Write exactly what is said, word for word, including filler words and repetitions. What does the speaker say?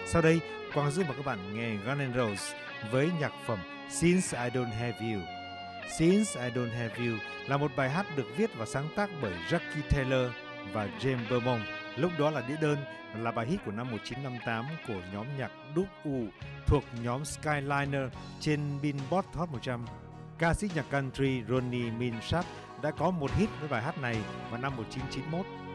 Sau đây, Quang Dũng mời các bạn nghe Guns N' Roses với nhạc phẩm Since I Don't Have You. Since I Don't Have You là một bài hát được viết và sáng tác bởi Jackie Taylor và James Beaumont. Lúc đó là đĩa đơn, là bài hit của năm một chín năm tám của nhóm nhạc Dub U thuộc nhóm Skyliner trên Billboard Hot một trăm. Ca sĩ nhạc country Ronnie Milsap đã có một hit với bài hát này vào năm một chín chín mốt.